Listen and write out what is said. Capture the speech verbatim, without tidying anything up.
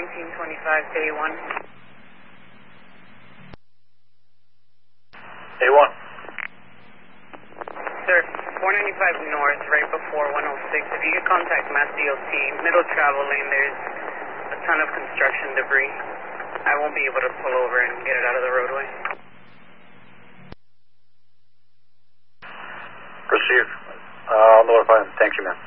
nineteen twenty-five to A one. A one. Sir, four ninety-five north, right before one oh six. If you could contact Mass D O T, middle travel lane, there's a ton of construction debris. I won't be able to pull over and get it out of the roadway. Received. Uh, I'll notify him. Thank you, man.